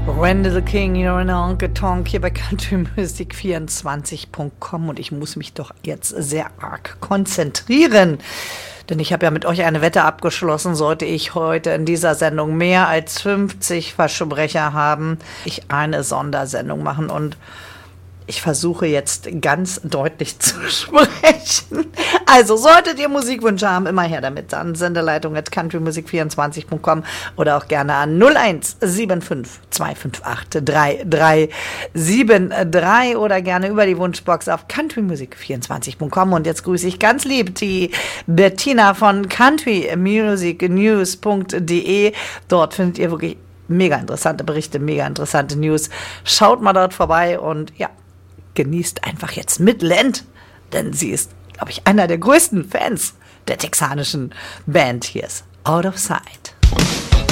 Randy the King, you're in Honky Tonk hier bei countrymusic24.com und ich muss mich doch jetzt sehr arg konzentrieren, denn ich habe ja mit euch eine Wette abgeschlossen, sollte ich heute in dieser Sendung mehr als 50 Versprecher haben, ich eine Sondersendung machen und ich versuche jetzt ganz deutlich zu sprechen. Also, solltet ihr Musikwünsche haben, immer her damit an Sendeleitung@countrymusic24.com oder auch gerne an 0175 258 3373 oder gerne über die Wunschbox auf countrymusic24.com. Und jetzt grüße ich ganz lieb die Bettina von countrymusicnews.de. Dort findet ihr wirklich mega interessante Berichte, mega interessante News. Schaut mal dort vorbei und ja, genießt einfach jetzt Midland, denn sie ist, glaube ich, einer der größten Fans der texanischen Band. Hier ist Out of Sight.